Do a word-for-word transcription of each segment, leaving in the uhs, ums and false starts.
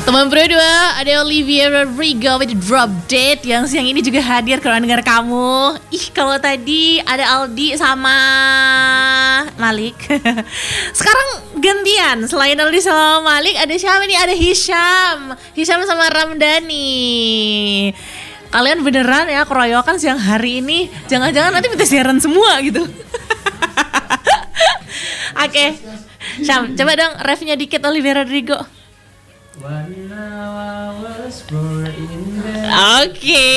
Teman berdua, ada Olivia Rodrigo with Drop Dead yang siang ini juga hadir ke ruang dengar kamu. Ih, kalau tadi ada Aldi sama Malik. Sekarang gantian, selain Aldi sama Malik ada siapa nih? Ada Hisham. Hisham sama Ramdhani. Kalian beneran ya keroyokan siang hari ini? Jangan-jangan nanti minta siaran semua gitu. Oke, okay. Syam, coba dong refnya dikit Olivia Rodrigo. Oke.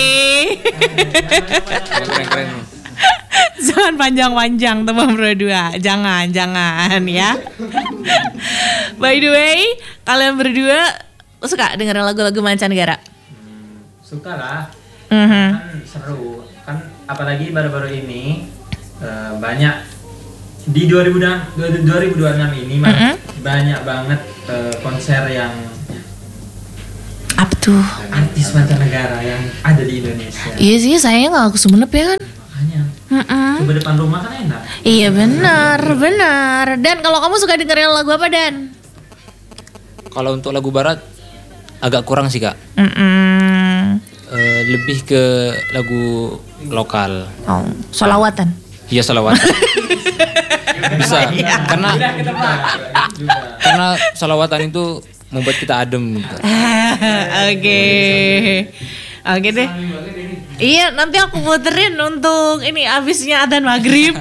Jangan panjang-panjang teman berdua. Jangan, jangan ya. By the way, kalian berdua suka dengerin lagu-lagu mancanegara? Hmm, suka lah. Mm-hmm. Kan seru. Kan apalagi baru-baru ini uh, banyak di dua ribu dua puluh enam ini mm-hmm. banyak banget uh, konser yang apa tuh? Artis mancanegara yang ada di Indonesia. Iya sih, sayangnya nggak aku Sumenep ya kan? Makanya. Mm-mm. Coba depan rumah kan enak. Iya benar, benar. Dan kalau kamu suka dengerin lagu apa Dan? Kalau untuk lagu barat agak kurang sih kak. Mm-mm. Uh, lebih ke lagu lokal. Oh, solawatan. Iya solawatan. Bisa karena karena solawatan itu membuat kita adem gitu. Oke. Oke deh. Iya, nanti aku puterin untuk ini abisnya adzan maghrib.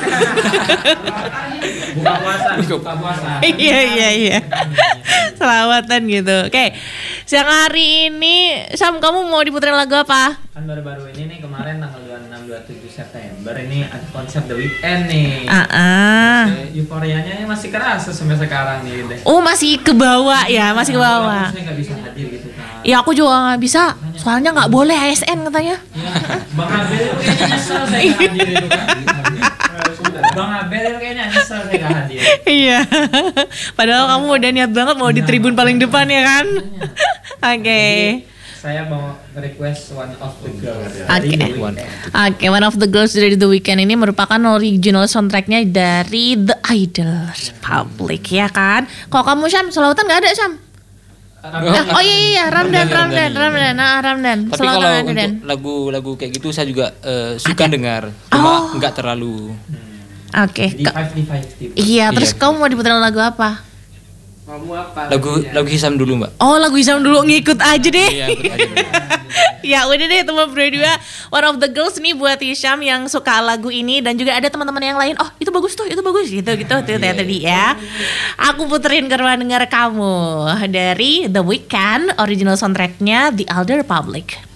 Buka puasa, buka puasa. Iya, iya, iya. Selawatan gitu. Oke. Siang hari ini, Sam, kamu mau diputerin lagu apa? Kan baru-baru ini nih kemarin tanggal dua puluh enam dua puluh tujuh September ini ada konser The Weeknd nih. Ah, uh-uh. Euforianya masih kerasa sampai sekarang nih deh. Oh, masih ke bawah ya, masih ke bawah. Saya nggak bisa hadir gitu kan. Ya aku juga nggak bisa, soalnya nggak boleh A S N katanya. Ya, Bang Abel kayaknya nyesel saya nggak hadir itu kan. Bang Abel kayaknya nyesel saya nggak hadir. Iya. Padahal kamu udah niat banget mau di tribun paling depan ya kan? Oke. Okay. Saya mau request One of the Girls. Oke. Okay. Oke, okay, One of the Girls dari The Weeknd ini merupakan original soundtracknya dari The Idol Republic ya kan? Kalau kamu Syam, selawatan nggak ada Syam? Oh, oh iya iya, Ramdhan, Ramdhan, Ramdhan, nah Ramdhan. Tapi kalau untuk lagu-lagu kayak gitu saya juga uh, suka ada. dengar, cuma oh. nggak terlalu. Hmm. Oke. Okay. Iya, terus iya. Kamu mau diputerin lagu apa? Kamu apa? Lagu lagu Hisham dulu mbak. Oh lagu Hisham dulu, ngikut aja deh. Iya, ikut aja. Ya udah deh teman berdua, One of the Girls nih buat Hisham yang suka lagu ini dan juga ada teman-teman yang lain. Oh itu bagus tuh, itu bagus gitu gitu tuh yeah. Tadi ya. Aku puterin ke ruang dengar kamu dari The Weeknd, original soundtracknya The Idol Republic.